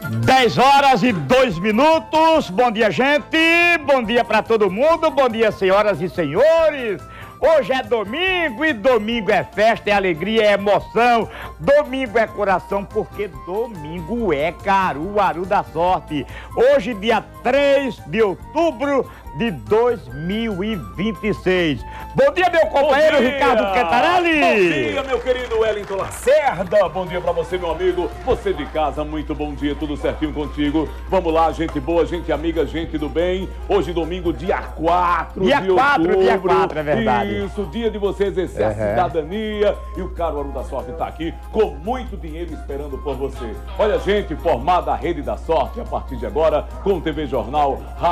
10h02. Bom dia, gente. Bom dia para todo mundo. Bom dia, senhoras e senhores. Hoje é domingo e domingo é festa, é alegria, é emoção. Domingo é coração, porque domingo é Caruaru da Sorte. Hoje, dia 3 de outubro de 2026. Bom dia, meu companheiro Ricardo Cantarelli. Bom dia, meu querido Wellington Lacerda. Bom dia pra você, meu amigo. Você de casa, muito bom dia, tudo certinho contigo. Vamos lá, gente boa, gente amiga, gente do bem. Hoje, domingo, dia 4 de outubro. Dia 4, é verdade. Isso, dia de você exercer a cidadania. E o Caruaru da Sorte tá aqui com muito dinheiro esperando por você. Olha, gente, formada a Rede da Sorte a partir de agora, com TV Jornal,